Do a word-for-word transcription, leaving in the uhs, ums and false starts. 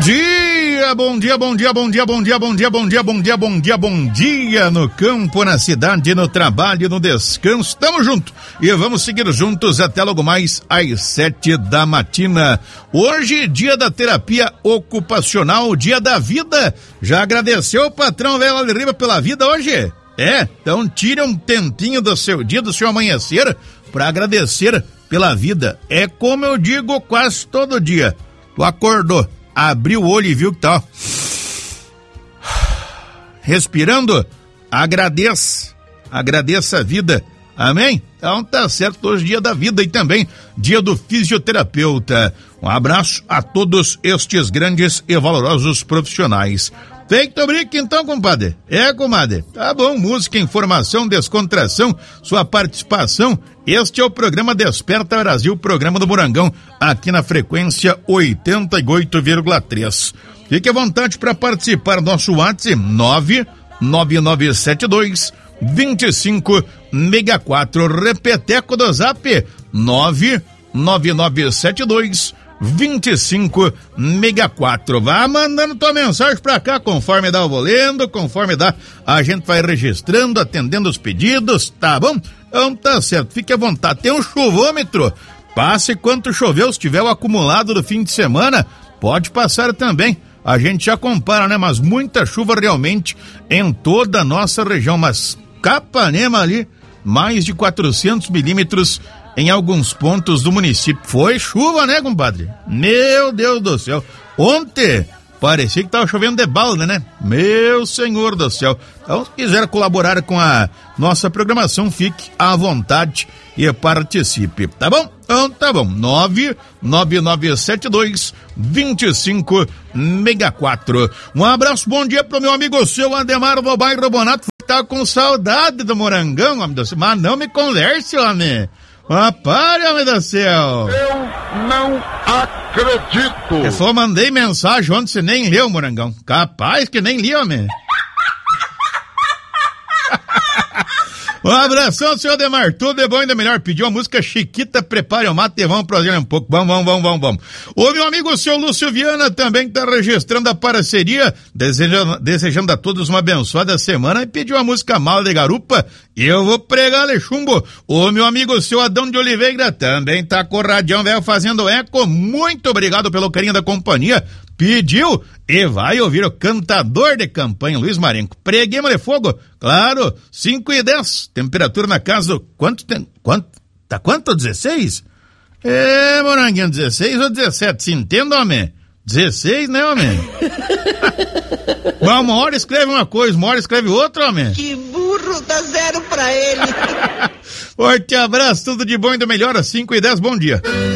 dia, bom dia, bom dia, bom dia, bom dia, bom dia, bom dia, bom dia, bom dia, bom dia, no campo, na cidade, no trabalho, no descanso, tamo junto e vamos seguir juntos até logo mais às sete da matina. Hoje, dia da terapia ocupacional, dia da vida. Já agradeceu o patrão velho ali riba pela vida hoje? É, então tire um tempinho do seu dia, do seu amanhecer, para agradecer pela vida. É como eu digo quase todo dia. Tu acordou, abriu o olho e viu que tá, ó, respirando, agradeça, agradeça a vida, amém? Então tá certo, hoje dia da vida e também dia do fisioterapeuta. Um abraço a todos estes grandes e valorosos profissionais. Feito brinco então, compadre? É, comadre? Tá bom, música, informação, descontração, sua participação. Este é o programa Desperta Brasil, programa do Morangão, aqui na frequência oitenta e oito vírgula três. Fique à vontade para participar do nosso WhatsApp nove nove nove sete dois dois cinco seis quatro. Repeteco do Zap nove nove nove sete dois vinte e cinco sessenta e quatro. Vá mandando tua mensagem pra cá, conforme dá o vou lendo, conforme dá, a gente vai registrando, atendendo os pedidos, tá bom? Então tá certo, fique à vontade. Tem um chuvômetro, passe quanto choveu, se tiver o acumulado do fim de semana, pode passar também. A gente já compara, né? Mas muita chuva realmente em toda a nossa região, mas Capanema ali, mais de quatrocentos milímetros em alguns pontos do município. Foi chuva, né, compadre? Meu Deus do céu. Ontem parecia que tava chovendo de balde, né? Meu Senhor do céu. Então, se quiser colaborar com a nossa programação, fique à vontade e participe, tá bom? Então, tá bom. nove nove nove sete dois dois cinco seis quatro. Um abraço, bom dia pro meu amigo seu Ademar do bairro Bonato, que tá com saudade do Morangão, homem do céu. Mas não me converse, homem. Ah, para, homem do céu! Eu não acredito! Eu só mandei mensagem ontem, você nem leu, Morangão. Capaz que nem li, homem. Um abração, senhor Ademar, tudo é bom e ainda melhor. Pediu a música Chiquita, prepare o mate e vamos prosseguir um pouco. Vamos, vamos, vamos, vamos, vamos. O meu amigo, o seu Lúcio Viana, também está registrando a parceria, desejando, desejando a todos uma abençoada semana e pediu a música Mala de Garupa e eu vou pregar-lhe chumbo. O meu amigo, o seu Adão de Oliveira, também tá com o radião velho fazendo eco. Muito obrigado pelo carinho da companhia. Pediu e vai ouvir o cantador de campanha, Luiz Marenco. Preguemos de fogo, claro, cinco e dez, temperatura na casa do... Quanto tem? Quanto? Tá quanto? dezesseis? É, Moranguinho, dezesseis ou dezessete? Se entende, homem? dezesseis, né, homem? Mas uma hora escreve uma coisa, uma hora escreve outra, homem. Que burro, dá zero pra ele. Forte abraço, tudo de bom e do melhor, às cinco e dez, bom dia.